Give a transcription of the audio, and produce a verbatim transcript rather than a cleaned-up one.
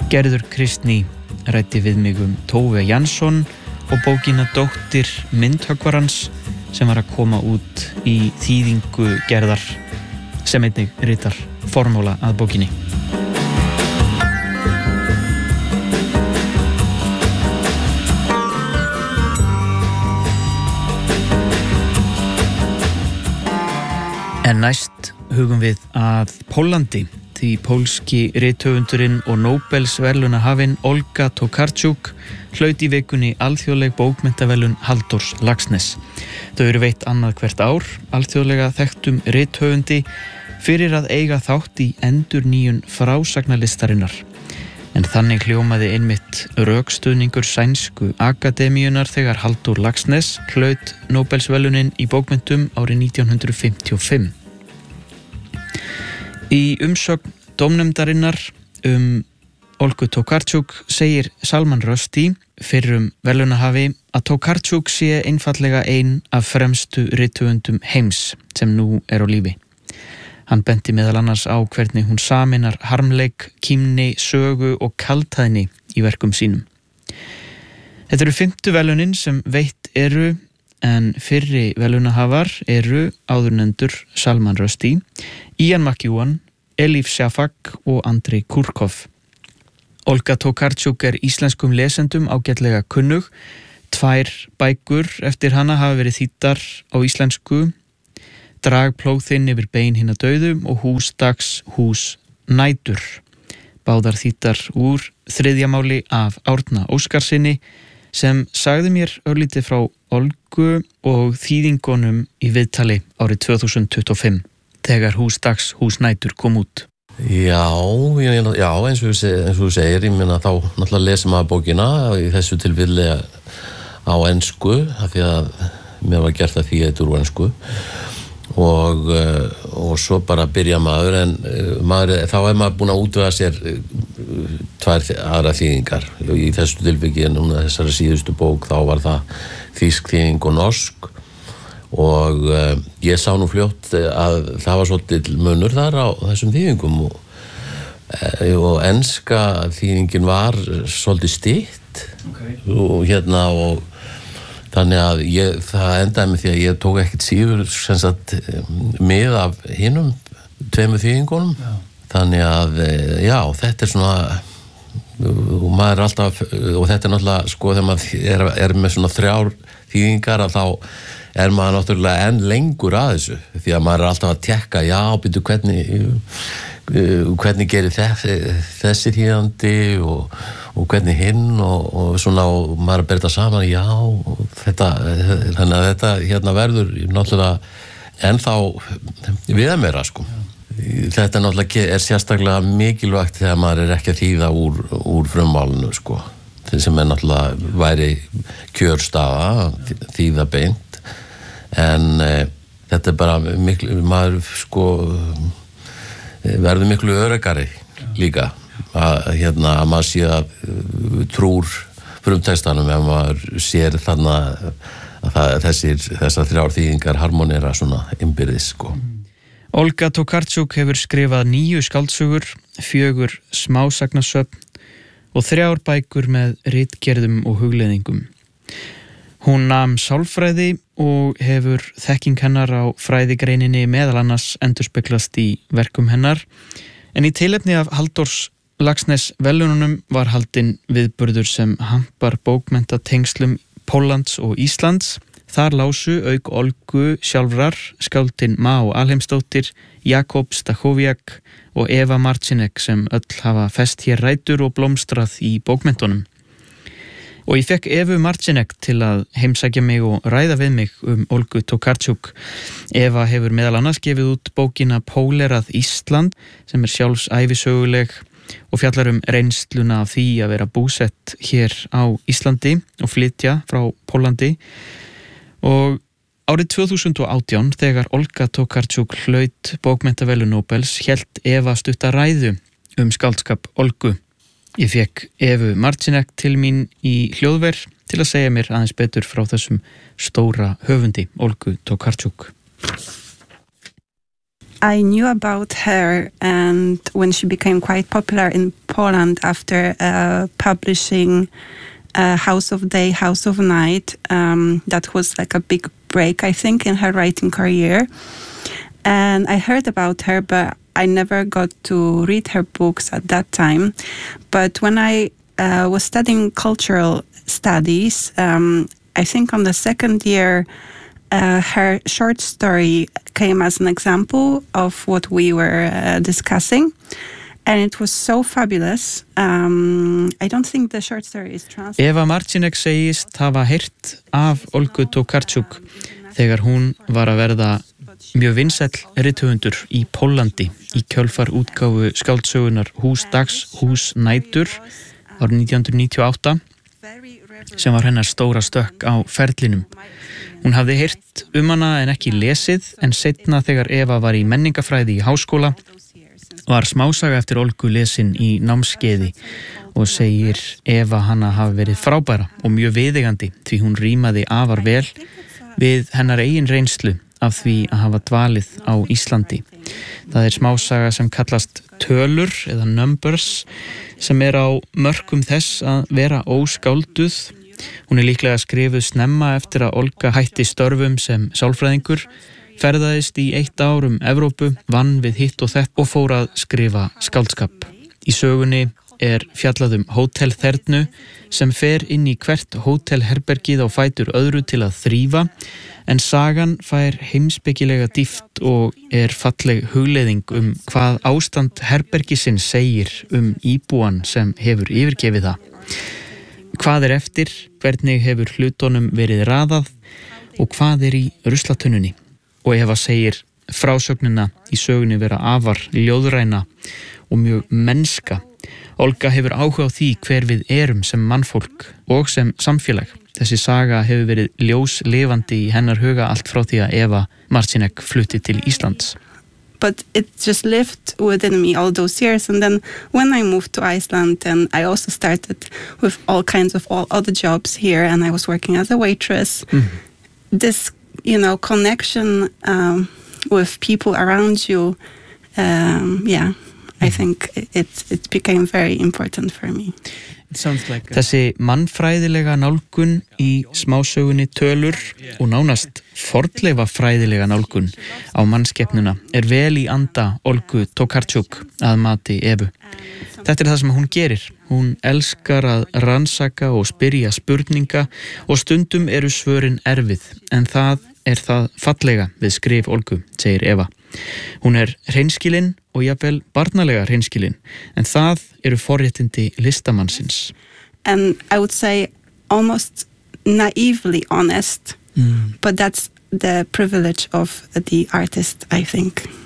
Gerður Kristný ræddi við mig um Tove Jansson og bókina Dóttir myndhöggvarans sem var að koma út í þýðingu Gerðar sem einnig ritar formúla að bókinni. En næst hugum við að Póllandi, því pólski rithöfundurinn og Nóbelsverðlaunahafinn Olga Tokarczuk hlaut í vikunni alþjóðleg bókmenntaverðlaun Halldórs Laxness. Þau eru veitt annað hvert ár, alþjóðlega þekktum rithöfundi fyrir að eiga þátt í endurnýjun frásagnalistarinnar. En þannig hljómaði einmitt rökstuðningur sænsku akademíunar þegar Halldór Laxness hlaut Nóbelsverðlaunin í bókmenntum árið nítján hundruð fimmtíu og fimm. Í umsögn dómnefndarinnar um Olgu Tokarczuk segir Salman Rushdie, fyrrum verðlaunahafi, að Tokarczuk sé einfallega ein af fremstu rithöfundum heims sem nú er á lífi. Hann benti meðal annars á hvernig hún sameinar harmleik, kímni, sögu og kaldhæðni í verkum sínum. Þetta eru fimmtu verðlaunin sem veitt eru, en fyrri verðlaunahafar eru áðurnefndur Salman Rushdie, Ian McEwan, Elif Shafak og Andrei Kurkov. Olga Tokarczuk er íslenskum lesendum ágætlega kunnug. Tvær bækur eftir hana hafa verið þýddar á íslensku, Drag plóg þinn yfir bein hinna dauðum og Hús dags, hús nætur. Báðar þýddar úr þriðja máli af Árna Óskarsinni, sem sagði mér örlítið frá Olgu og þýðingunum í viðtali árið tvö þúsund tuttugu og fimm, þegar Hús dags, hús nætur kom út. Já, ég, já eins og þú segir, ég meina þá náttúrulega lesum maður bókina í þessu tilfelli á ensku, af því að mér var gert að því að þetta úr ensku. Og, og svo bara byrja maður en maður, þá er maður búin að útvega sér tvær aðra þýðingar. Í þessu tilviki, núna þessari síðustu bók, þá var það þýsk þýðing og norsk og uh, ég sá nú fljótt að það var svolítið munur þar á þessum þýðingum og, og enska þýðingin var svolítið stytt okay. og hérna og þannig að ég, það endaði með því að ég tók ekkert síður sem sagt mið af hinum tveimur þýðingunum. Já. Þannig að, já, þetta er svona, og maður er alltaf, og þetta er náttúrulega, sko, þegar maður er, er með svona þrjár þýðingar að þá er maður náttúrulega enn lengur að þessu, því að maður er alltaf að tekka, já, byrju, hvernig, hvernig gerir þessi, þessi þýðandi og, og hvernig hinn og, og svona, og maður er að berða saman, já, og þetta, þannig að þetta hérna verður náttúrulega ennþá viðameira, sko. Þetta náttúrulega er sérstaklega mikilvægt þegar maður er ekki að þýða úr, úr frummálinu, sko. Það sem er náttúrulega væri kjörstaða, þýða beint, en e, þetta er bara miklu, maður sko verður miklu öruggari líka að, hérna, að maður sé að trúr frumtextanum ef maður sér þannig að það, þessir, þessar þrjár þýðingar harmonera svona innbyrðis, sko. Olga Tokarczuk hefur skrifað níu skáldsögur, fjögur smásagnasöfn og þrjár bækur með ritgerðum og hugleiðingum. Hún nam sálfræði og hefur þekking hennar á fræðigreininni meðal annars endurspeglast í verkum hennar, en í tilefni af Halldórs Laxness verðlaununum var haldinn viðburður sem hampar bókmenntatengslum Póllands og Íslands. Þar lásu auk Olgu sjálfrar skáldin Má Alheimsdóttir, Jakob Stachowiak og Eva Marcinek sem öll hafa fest hér rætur og blómstrað í bókmenntunum. Og ég fekk Evu Marcinek til að heimsækja mig og ræða við mig um Olgu Tokarczuk. Eva hefur meðal annars gefið út bókina Pólerað Ísland sem er sjálfsævisöguleg og fjallar um reynsluna af því að vera búsett hér á Íslandi og flytja frá Póllandi. Og árið tvö þúsund og átján, þegar Olga Tokarczuk hlaut bókmenntaverðlaun Nóbels, hélt Eva stutta ræðu um skáldskap Olgu. Ég fekk Evu Marcinek til mín í hljóðver til að segja mér aðeins betur frá þessum stóra höfundi, Olgu Tokarczuk. I knew about her, and when she became quite popular in Poland after uh, publishing uh, House of Day, House of Night, um, that was like a big break, I think, in her writing career. And I heard about her, but I never got to read her books at that time. But when I uh, was studying cultural studies, um, I think on the second year, uh, her short story came as an example of what we were uh, discussing. And it was so fabulous. Um, I don't think the short story is translated. Eva Marcinek segist hafa heyrt af Olgu Tokarczuk þegar hún var að verða mjög vinsæll rithöfundur í Póllandi í kjölfar útgáfu skáldsögunar Hús dags, hús nætur árið nítján hundruð níutíu og átta sem var hennar stóra stökk á ferlinum. Hún hafði heyrt um hana en ekki lesið, en seinna þegar Eva var í menningafræði í háskóla var smásaga eftir Olgu lesin í námskeiði og segir Eva hana hafi verið frábæra og mjög viðeigandi því hún rímaði afar vel við hennar eigin reynslu af því að hafa dvalið á Íslandi. Það er smásaga sem kallast Tölur eða Numbers sem er á mörkum þess að vera óskálduð. Hún er líklega skrifuð snemma eftir að Olga hætti störfum sem sálfræðingur, ferðaðist í eitt ár um Evrópu, vann við hitt og þett og fór að skrifa skáldskap. Í sögunni er fjallað um hótelþernu sem fer inn í hvert hótelherbergið á fætur öðru til að þrífa, en sagan fær heimspekilega dýpt og er falleg hugleiðing um hvað ástand herbergisins segir um íbúan sem hefur yfirgefið það. Hvað er eftir, hvernig hefur hlutunum verið raðað og hvað er í ruslatunnunni. Og Eva segir frásögnina í sögunni vera afar ljóðræna og mjög mennska. Olga hefur áhuga á því hver við erum sem mannfólk og sem samfélag. Þessi saga hefur verið ljóslifandi í hennar huga allt frá því að Eva Marcinek flutti til Íslands. But it just lived within me all those years. And then when I moved to Iceland, and I also started with all kinds of all other jobs here, and I was working as a waitress. Mm. This, you know, connection um, with people around you, um, yeah, I think it, it became very important for me. Like Þessi mannfræðilega nálgun í smásögunni Tölur og nánast fornleifafræðilega nálgun á mannskepnuna er vel í anda Olgu Tokarczuk að mati Evu. Þetta er það sem hún gerir. Hún elskar að rannsaka og spyrja spurninga og stundum eru svörin erfið, en það er það fallega við skrif Olgu, segir Eva. Hún er hreinskilin og jafnvel barnalega hreinskilin, en það eru forréttindi listamannsins. And I would say almost naively honest, mm. but that's the privilege of the artist, I think.